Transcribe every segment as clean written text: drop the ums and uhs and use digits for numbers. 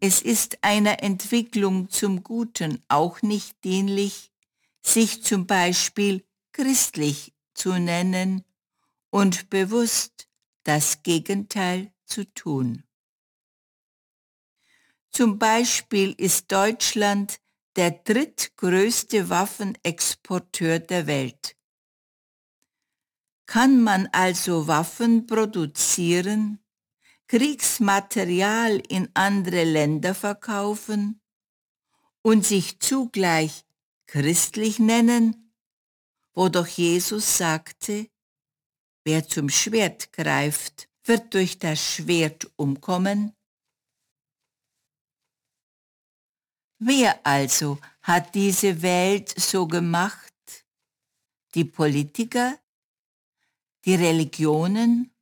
Es ist einer Entwicklung zum Guten auch nicht dienlich, sich zum Beispiel christlich zu nennen und bewusst das Gegenteil zu tun. Zum Beispiel ist Deutschland der drittgrößte Waffenexporteur der Welt. Kann man also Waffen produzieren, Kriegsmaterial in andere Länder verkaufen und sich zugleich christlich nennen, wo doch Jesus sagte, wer zum Schwert greift, wird durch das Schwert umkommen? Wer also hat diese Welt so gemacht? Die Politiker? Die Religionen?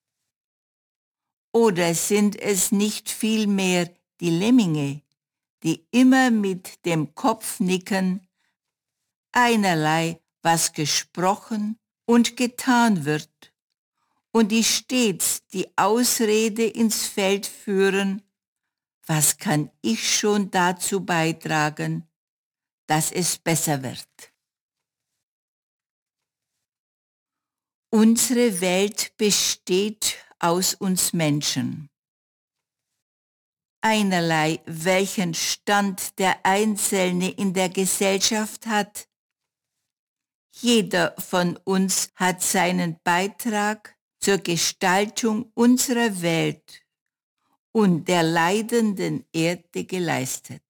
Oder sind es nicht vielmehr die Lemminge, die immer mit dem Kopf nicken, einerlei, was gesprochen und getan wird, und die stets die Ausrede ins Feld führen, was kann ich schon dazu beitragen, dass es besser wird? Unsere Welt besteht aus uns Menschen. Einerlei, welchen Stand der Einzelne in der Gesellschaft hat. Jeder von uns hat seinen Beitrag zur Gestaltung unserer Welt und der leidenden Erde geleistet.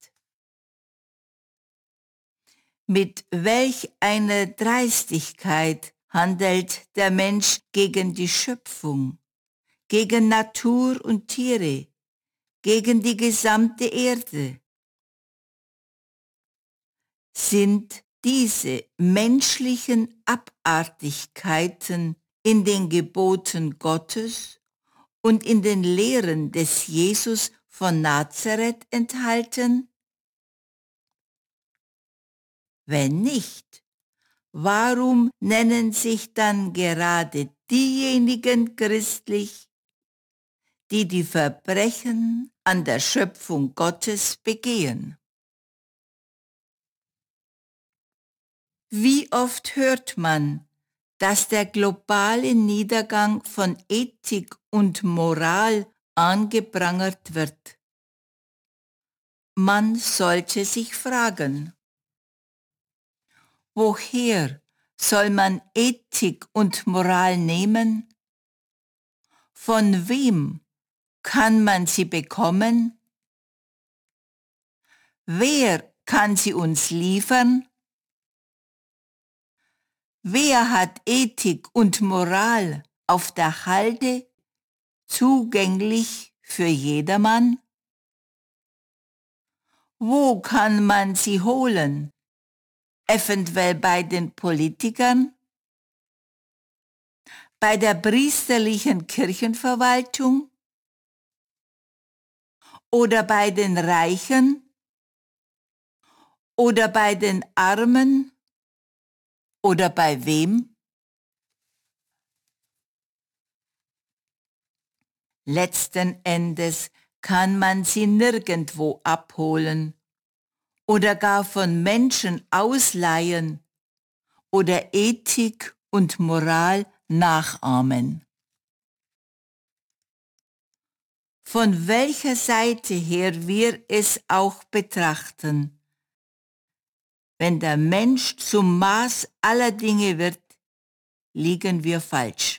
Mit welch einer Dreistigkeit handelt der Mensch gegen die Schöpfung, gegen Natur und Tiere, gegen die gesamte Erde. Sind diese menschlichen Abartigkeiten in den Geboten Gottes und in den Lehren des Jesus von Nazareth enthalten? Wenn nicht, warum nennen sich dann gerade diejenigen christlich, die die Verbrechen an der Schöpfung Gottes begehen? Wie oft hört man, dass der globale Niedergang von Ethik und Moral angeprangert wird? Man sollte sich fragen, woher soll man Ethik und Moral nehmen? Von wem kann man sie bekommen? Wer kann sie uns liefern? Wer hat Ethik und Moral auf der Halde, zugänglich für jedermann? Wo kann man sie holen? Eventuell bei den Politikern? Bei der priesterlichen Kirchenverwaltung? Oder bei den Reichen? Oder bei den Armen? Oder bei wem? Letzten Endes kann man sie nirgendwo abholen oder gar von Menschen ausleihen oder Ethik und Moral nachahmen. Von welcher Seite her wir es auch betrachten, wenn der Mensch zum Maß aller Dinge wird, liegen wir falsch.